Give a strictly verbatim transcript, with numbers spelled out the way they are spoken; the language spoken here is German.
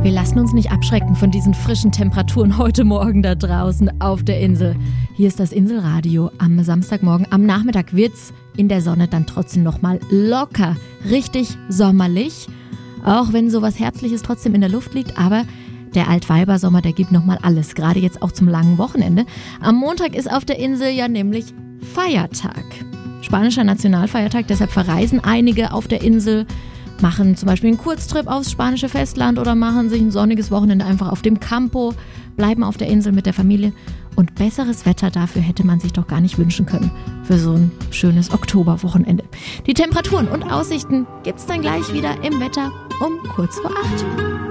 Wir lassen uns nicht abschrecken von diesen frischen Temperaturen heute Morgen da draußen auf der Insel. Hier ist das Inselradio am Samstagmorgen. Am Nachmittag wird's in der Sonne dann trotzdem nochmal locker, richtig sommerlich. Auch wenn sowas Herbstliches trotzdem in der Luft liegt, aber der Altweibersommer, der gibt nochmal alles, gerade jetzt auch zum langen Wochenende. Am Montag ist auf der Insel ja nämlich Feiertag. Spanischer Nationalfeiertag, deshalb verreisen einige auf der Insel, machen zum Beispiel einen Kurztrip aufs spanische Festland oder machen sich ein sonniges Wochenende einfach auf dem Campo, bleiben auf der Insel mit der Familie. Und besseres Wetter dafür hätte man sich doch gar nicht wünschen können für so ein schönes Oktoberwochenende. Die Temperaturen und Aussichten gibt's dann gleich wieder im Wetter um kurz vor acht.